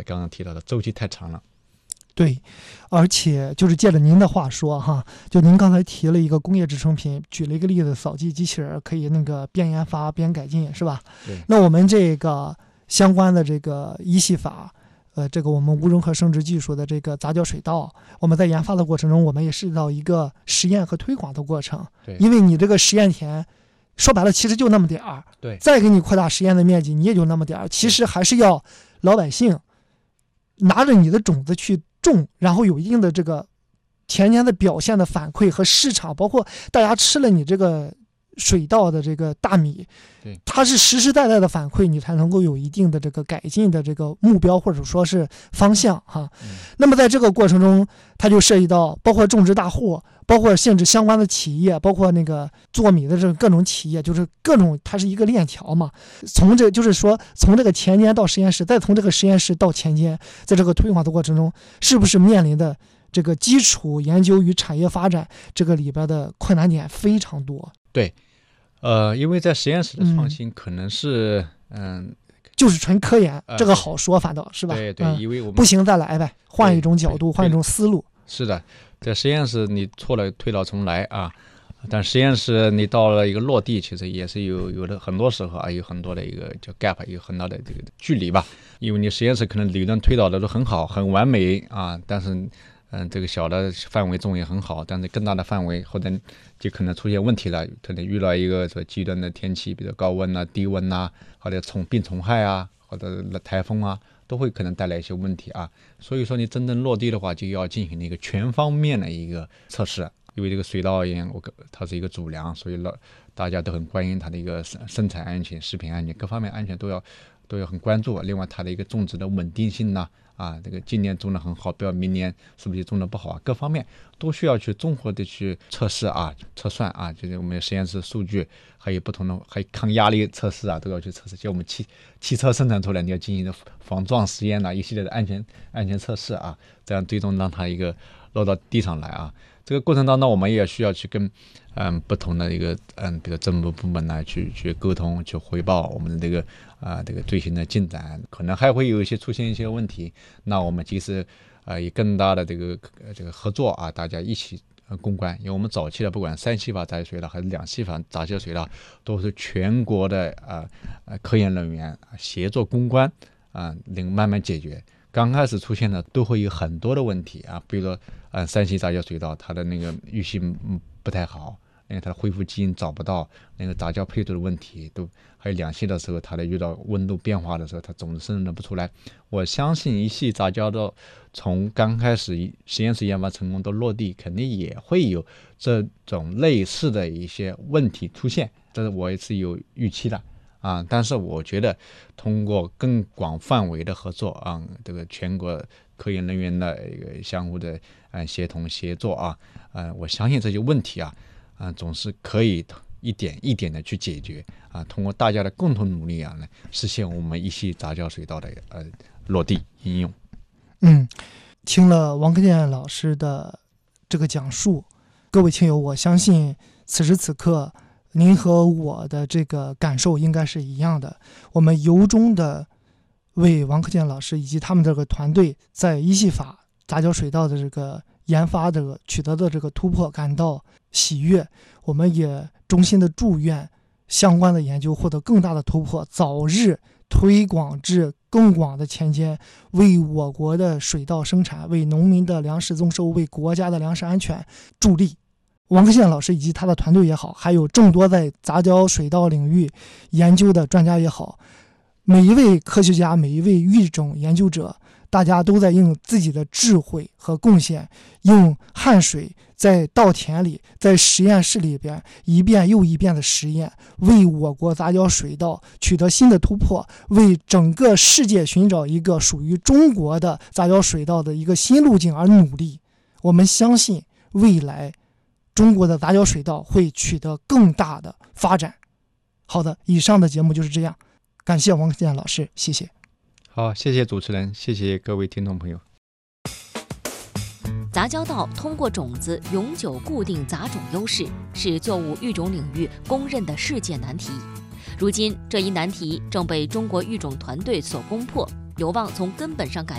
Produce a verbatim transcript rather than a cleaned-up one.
刚刚提到的周期太长了。 对，而且就是借着您的话说哈，就您刚才提了一个工业制成品，举了一个例子，扫地机器人可以那个边研发边改进，是吧？ 对。 那我们这个相关的这个一系法，呃，这个我们无融合生殖技术的这个杂交水稻，我们在研发的过程中，我们也涉及到一个实验和推广的过程。 对。 因为你这个实验田，说白了其实就那么点儿。 对。 再给你扩大实验的面积，你也就那么点儿。其实还是要老百姓拿着你的种子去种，然后有一定的这个前年的表现的反馈和市场，包括大家吃了你这个水稻的这个大米， 对， 它是实实在在的反馈，你才能够有一定的这个改进的这个目标或者说是方向哈。 嗯、 那么在这个过程中，它就涉及到包括种植大户，包括性质相关的企业，包括那个做米的这个各种企业，就是各种它是一个链条嘛。从这就是说，从这个前间到实验室，再从这个实验室到前间，在这个推广的过程中，是不是面临的这个基础研究与产业发展这个里边的困难点非常多？ 对。呃，因为在实验室的创新可能是，嗯，呃、 就是纯科研，呃、这个好说，反倒是吧？ 对对， 嗯、 因为我们不行再来呗，换一种角度，换一种思路。 是的，在实验室你错了推倒重来啊，但实验室你到了一个落地，其实也是有有的很多时候啊，有很多的一个叫 gap， 有很大的这个距离吧。因为你实验室可能理论推导的都很好，很完美啊，但是。嗯，这个小的范围种也很好，但是更大的范围或者就可能出现问题了，可能遇到一个说极端的天气，比如高温啊、低温啊，或者虫病虫害啊，或者台风啊，都会可能带来一些问题啊。所以说你真正落地的话，就要进行一个全方面的一个测试。因为这个水稻业我它是一个主粮，所以大家都很关心它的一个生产安全、食品安全各方面安全都要都要很关注。另外它的一个种植的稳定性呢。啊，这个今年种的很好，不要明年是不是种的不好啊？各方面都需要去综合的去测试啊、测算啊，就是我们实验室数据，还有不同的，还有抗压力测试啊，都要去测试。就我们汽汽车生产出来，你要进行的防撞实验啊，一系列的安全安全测试啊，这样最终让它一个落到地上来啊。这个过程当中，我们也需要去跟嗯不同的一个嗯，比如政府部门呢去去沟通，去汇报我们的这个啊、呃、这个最新的进展，可能还会有一些出现一些问题，那我们其实啊、呃、以更大的这个这个合作啊，大家一起攻关。因为我们早期的不管三系法杂交水稻还是两系法杂交水稻，都是全国的啊呃科研人员协作攻关啊，能慢慢解决。刚开始出现的都会有很多的问题啊，比如说，呃，三系杂交水稻它的那个育性不太好，因为它的恢复基因找不到，那个杂交配对的问题都，还有两系的时候，它的遇到温度变化的时候，它种子生长不出来。我相信一系杂交的从刚开始实验室研发成功到落地，肯定也会有这种类似的一些问题出现，这是我也是有预期的。啊，但是我觉得通过更广范围的合作啊，这个全国科研人员的一个相互的呃协同协作啊，呃，我相信这些问题啊，啊，总是可以一点一点的去解决啊，通过大家的共同努力啊，来实现我们一系杂交水稻的呃落地应用。 嗯，听了王克建老师的这个讲述，各位亲友，我相信此时此刻。您和我的这个感受应该是一样的，我们由衷的为王克建老师以及他们这个团队在一系法杂交水稻的这个研发这个取得的这个突破感到喜悦。我们也衷心的祝愿相关的研究获得更大的突破，早日推广至更广的前间，为我国的水稻生产、为农民的粮食增收、为国家的粮食安全助力。王克建老师以及他的团队也好，还有众多在杂交水稻领域研究的专家也好，每一位科学家，每一位育种研究者，大家都在用自己的智慧和贡献，用汗水在稻田里，在实验室里边一遍又一遍的实验，为我国杂交水稻取得新的突破，为整个世界寻找一个属于中国的杂交水稻的一个新路径而努力。我们相信未来中国的杂交水稻会取得更大的发展。好的，以上的节目就是这样，感谢王克建老师，谢谢。 好，谢谢主持人，谢谢各位听众朋友。 杂交稻通过种子永久固定杂种优势，是作物育种领域公认的世界难题。如今，这一难题正被中国育种团队所攻破，有望从根本上改